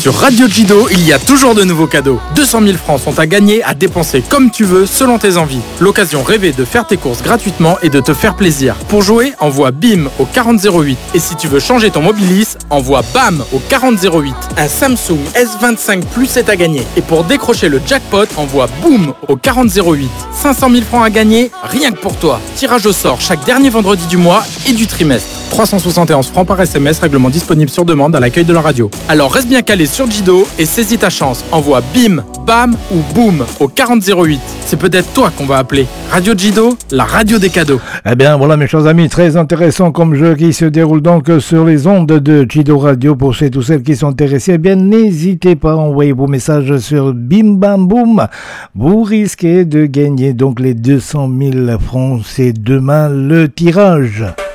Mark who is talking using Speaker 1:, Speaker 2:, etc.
Speaker 1: Sur Radio Jido, il y a toujours de nouveaux cadeaux. 200 000 francs sont à gagner, à dépenser comme tu veux, selon tes envies. L'occasion rêvée de faire tes courses gratuitement et de te faire plaisir. Pour jouer, envoie BIM au 4008. Et si tu veux changer ton Mobilis, envoie BAM au 4008. Un Samsung S25 Plus est à gagner. Et pour décrocher le jackpot, envoie BOOM au 4008. 500 000 francs à gagner, rien que pour toi. Tirage au sort chaque dernier vendredi du mois et du trimestre. 371 francs par SMS, règlement disponible sur demande à l'accueil de la radio. Alors reste bien calé sur Jido et saisis ta chance. Envoie BIM, BAM ou BOOM au 4008. C'est peut-être toi qu'on va appeler. Radio Jido, la radio des cadeaux.
Speaker 2: Eh bien voilà mes chers amis, très intéressant comme jeu qui se déroule donc sur les ondes de Jido Radio. Pour ceux et tous celles qui sont intéressés, eh bien n'hésitez pas à envoyer vos messages sur Bim Bam Boom. Vous risquez de gagner donc les 200 000 francs. C'est demain le tirage.